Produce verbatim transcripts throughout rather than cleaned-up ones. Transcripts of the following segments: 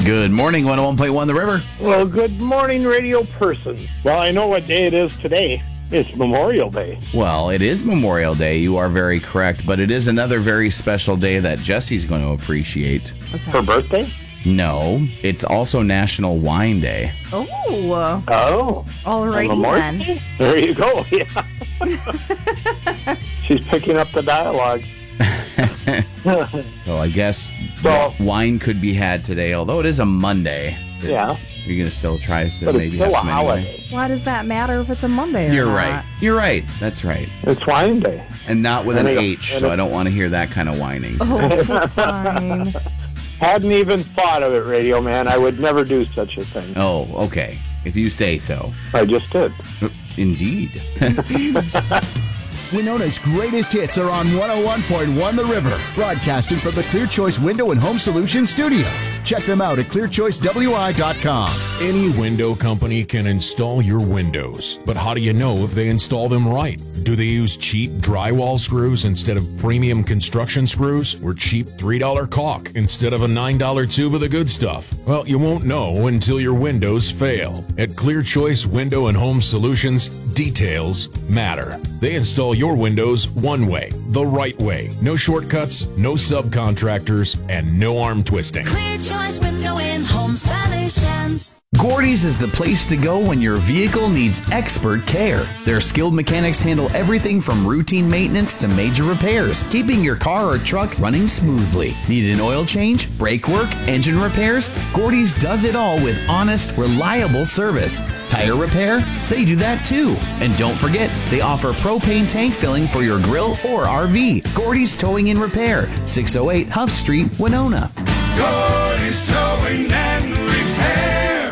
Good morning, one oh one point one The River. Well, good morning, radio person. Well, I know what day it is today. It's Memorial Day. Well, it is Memorial Day. You are very correct, but it is another very special day that Jesse's going to appreciate. What's that? Her birthday? No, it's also National Wine Day. Oh. Oh. Alrighty Memorial then. Day? There you go. Yeah. She's picking up the dialogue. So I guess So- wine could be had today, although it is a Monday. Yeah. You're going to still try to But maybe it's still have a some anyway. holiday. Why does that matter if it's a Monday or You're not? right. You're right. That's right. It's wine day. And not with an And it- H, and so it- I don't want to hear that kind of whining. Oh, fine. Hadn't even thought of it, Radio Man. I would never do such a thing. Oh, okay. If you say so. I just did. Indeed. Winona's greatest hits are on one oh one point one The River, broadcasting from the Clear Choice Window and Home Solutions studio. Check them out at clear choice w i dot com. Any window company can install your windows, but how do you know if they install them right? Do they use cheap drywall screws instead of premium construction screws, or cheap three dollar caulk instead of a nine dollar tube of the good stuff? Well, you won't know until your windows fail. At Clear Choice Window and Home Solutions, details matter. They install your windows one way, the right way. No shortcuts, no subcontractors, and no arm twisting. Clear Choice Window and Home Solutions. Gordy's is the place to go when your vehicle needs expert care. Their skilled mechanics handle everything from routine maintenance to major repairs, keeping your car or truck running smoothly. Need an oil change, brake work, engine repairs? Gordy's does it all with honest, reliable service. Tire repair? They do that too. And don't forget, they offer propane tank filling for your grill or R V. Gordy's Towing and Repair, six oh eight Huff Street, Winona. Gordy's Towing and Repair.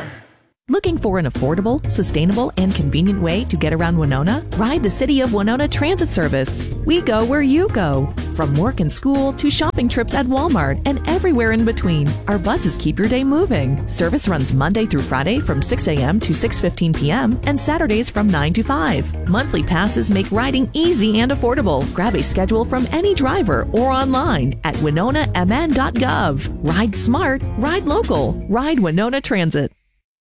Looking for an affordable, sustainable, and convenient way to get around Winona? Ride the City of Winona Transit Service. We go where you go. From work and school to shopping trips at Walmart and everywhere in between, our buses keep your day moving. Service runs Monday through Friday from six a.m. to six fifteen p.m. and Saturdays from nine to five. Monthly passes make riding easy and affordable. Grab a schedule from any driver or online at winona m n dot gov. Ride smart, ride local, ride Winona Transit.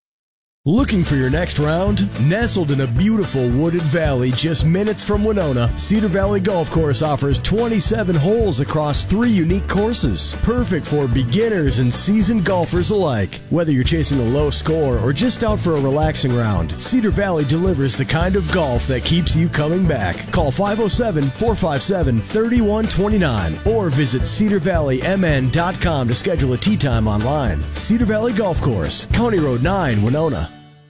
Looking for your next round? Nestled in a beautiful wooded valley just minutes from Winona, Cedar Valley Golf Course offers twenty-seven holes across three unique courses. Perfect for beginners and seasoned golfers alike. Whether you're chasing a low score or just out for a relaxing round, Cedar Valley delivers the kind of golf that keeps you coming back. Call five oh seven, four five seven, three one two nine or visit cedar valley m n dot com to schedule a tee time online. Cedar Valley Golf Course, County Road nine, Winona.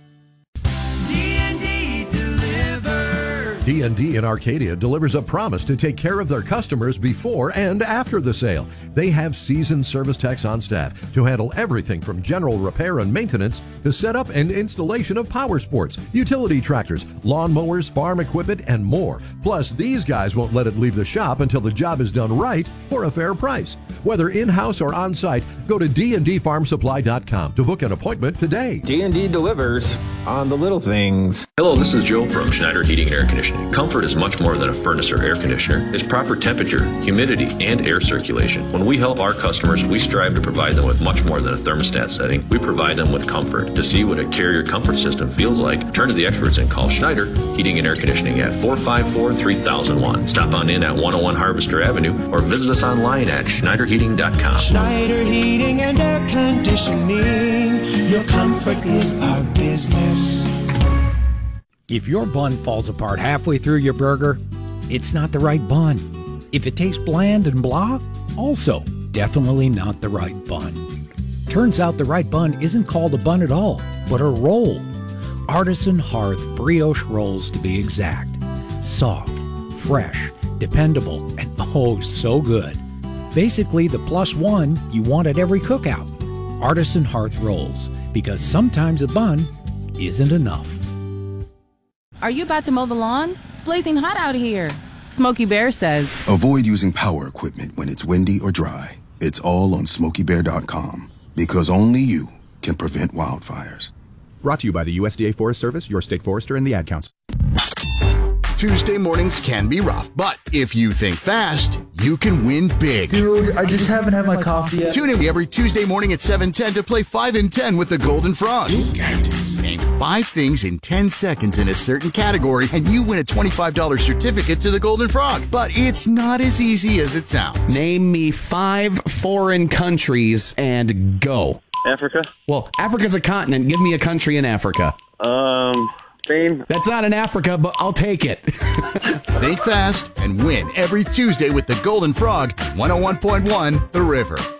D and D in Arcadia delivers a promise to take care of their customers before and after the sale. They have seasoned service techs on staff to handle everything from general repair and maintenance to setup and installation of power sports, utility tractors, lawn mowers, farm equipment, and more. Plus, these guys won't let it leave the shop until the job is done right for a fair price. Whether in-house or on-site, go to d and d farm supply dot com to book an appointment today. D and D delivers on the little things. Hello, this is Joe from Schneider Heating and Air Conditioning. Comfort is much more than a furnace or air conditioner. It's proper temperature, humidity, and air circulation. When we help our customers, we strive to provide them with much more than a thermostat setting. We provide them with comfort. To see what a Carrier comfort system feels like, turn to the experts and call Schneider Heating and Air Conditioning at four five four, three thousand one. Stop on in at one oh one Harvester Avenue or visit us online at schneider heating dot com. Schneider Heating and Air Conditioning. Your comfort is our business. If your bun falls apart halfway through your burger, it's not the right bun. If it tastes bland and blah, also definitely not the right bun. Turns out the right bun isn't called a bun at all, but a roll. Artisan Hearth brioche rolls to be exact. Soft, fresh, dependable, and oh so good. Basically the plus one you want at every cookout. Artisan Hearth rolls, because sometimes a bun isn't enough. Are you about to mow the lawn? It's blazing hot out here. Smokey Bear says, avoid using power equipment when it's windy or dry. It's all on smokey bear dot com, because only you can prevent wildfires. Brought to you by the U S D A Forest Service, your state forester, and the Ad Council. Tuesday mornings can be rough, but if you think fast, you can win big. Dude, I just haven't had my coffee yet. Tune in every Tuesday morning at seven ten to play five in ten with the Golden Frog. You got this. Name five things in ten seconds in a certain category, and you win a twenty-five dollars certificate to the Golden Frog. But it's not as easy as it sounds. Name me five foreign countries and go. Africa. Well, Africa's a continent. Give me a country in Africa. Um, Spain. That's not in Africa, but I'll take it. Think fast and win every Tuesday with the Golden Frog, one oh one point one The River.